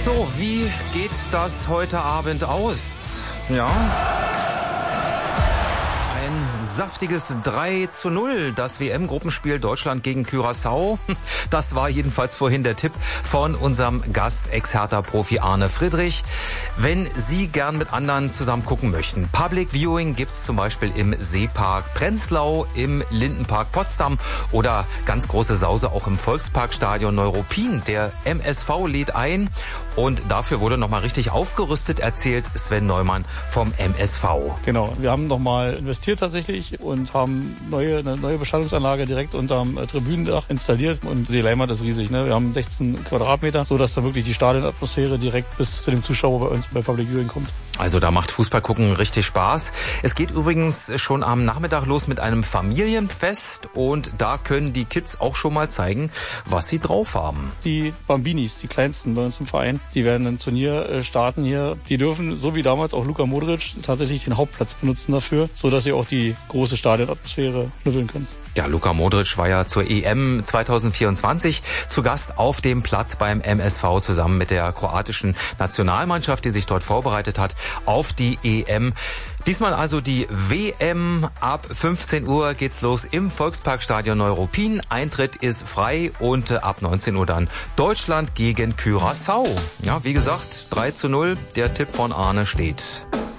So, wie geht das heute Abend aus? Ja. Ein saftiges 3:0, das WM-Gruppenspiel Deutschland gegen Curaçao. Das war jedenfalls vorhin der Tipp von unserem Gast, Ex-Hertha-Profi Arne Friedrich. Wenn Sie gern mit anderen zusammen gucken möchten, Public Viewing gibt's zum Beispiel im Seepark Prenzlau, im Lindenpark Potsdam oder ganz große Sause auch im Volksparkstadion Neuruppin. Der MSV lädt ein und dafür wurde nochmal richtig aufgerüstet, erzählt Sven Neumann vom MSV. Genau, wir haben nochmal investiert tatsächlich und haben eine neue Beschallungsanlage direkt unterm Tribünendach installiert und die Leinwand ist riesig. Ne? Wir haben 16 Quadratmeter, sodass da wirklich die Stadionatmosphäre direkt bis zu dem Zuschauer bei uns bei Public Viewing kommt. Also da macht Fußball gucken richtig Spaß. Es geht übrigens schon am Nachmittag los mit einem Familienfest und da können die Kids auch schon mal zeigen, was sie drauf haben. Die Bambinis, die Kleinsten bei uns im Verein, die werden ein Turnier starten hier. Die dürfen, so wie damals auch Luka Modric, tatsächlich den Hauptplatz benutzen dafür, sodass sie auch die große Stadionatmosphäre schnüffeln können. Ja, Luka Modric war ja zur EM 2024 zu Gast auf dem Platz beim MSV zusammen mit der kroatischen Nationalmannschaft, die sich dort vorbereitet hat auf die EM. Diesmal also die WM. Ab 15 Uhr geht's los im Volksparkstadion Neuruppin. Eintritt ist frei und ab 19 Uhr dann Deutschland gegen Curaçao. Ja, wie gesagt, 3:0. Der Tipp von Arne steht.